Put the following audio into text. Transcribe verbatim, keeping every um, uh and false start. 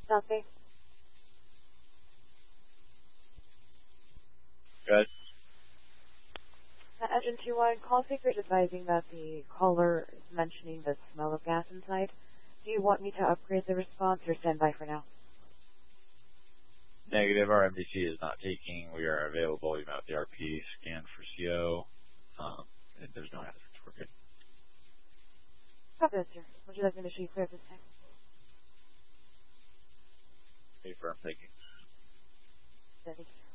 Southgate. Good. Uh, Engine two one, call secret advising that the caller is mentioning the smell of gas inside. Do you want me to upgrade the response or stand by for now? Negative. Our M D C is not taking. We are available even at the R P scan for C O. Um, and there's no hazards. We're good. Copy that, sir. Would you like me to issue clear this time? Okay, firm. Thank you. Steady.